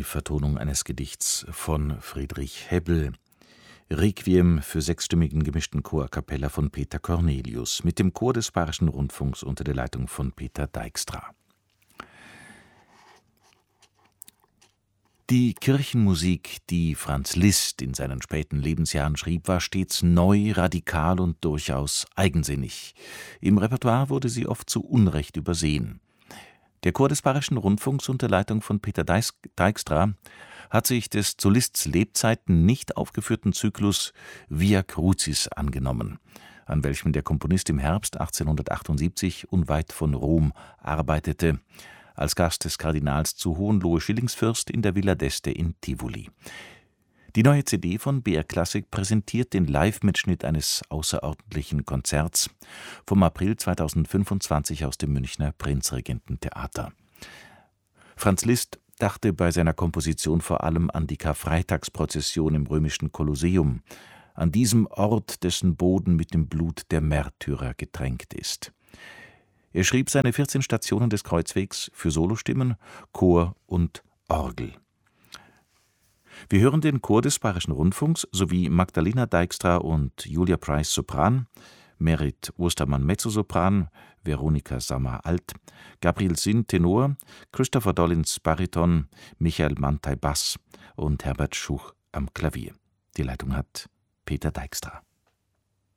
die Vertonung eines Gedichts von Friedrich Hebbel. Requiem für sechsstimmigen gemischten Chor a cappella von Peter Cornelius mit dem Chor des Bayerischen Rundfunks unter der Leitung von Peter Dijkstra. Die Kirchenmusik, die Franz Liszt in seinen späten Lebensjahren schrieb, war stets neu, radikal und durchaus eigensinnig. Im Repertoire wurde sie oft zu Unrecht übersehen. Der Chor des Bayerischen Rundfunks unter Leitung von Peter Dijkstra hat sich des zu Liszts Lebzeiten nicht aufgeführten Zyklus Via Crucis angenommen, an welchem der Komponist im Herbst 1878 unweit von Rom arbeitete, als Gast des Kardinals zu Hohenlohe-Schillingsfürst in der Villa d'Este in Tivoli. Die neue CD von BR Classic präsentiert den Live-Mitschnitt eines außerordentlichen Konzerts vom April 2025 aus dem Münchner Prinzregententheater. Franz Liszt dachte bei seiner Komposition vor allem an die Karfreitagsprozession im römischen Kolosseum, an diesem Ort, dessen Boden mit dem Blut der Märtyrer getränkt ist. Er schrieb seine 14 Stationen des Kreuzwegs für Solostimmen, Chor und Orgel. Wir hören den Chor des Bayerischen Rundfunks sowie Magdalena Dijkstra und Julia Price Sopran, Merit Ostermann Mezzosopran, Veronika Sammer Alt, Gabriel Sinn Tenor, Christopher Dollins Bariton, Michael Mantai Bass und Herbert Schuch am Klavier. Die Leitung hat Peter Dijkstra.